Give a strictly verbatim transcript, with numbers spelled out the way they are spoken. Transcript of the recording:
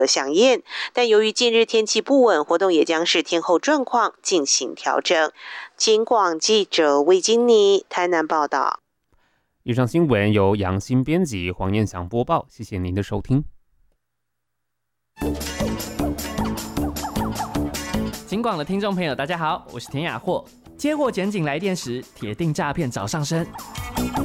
响应，但由于近日天气不稳，活动也将视天候状况进行调整。警广记者魏金妮台南报道。 以上新闻由杨新编辑，黄彦祥播报，谢谢您的收听。 警广的听众朋友，大家好，我是田雅霍。接获检警来电时，铁定诈骗找上身。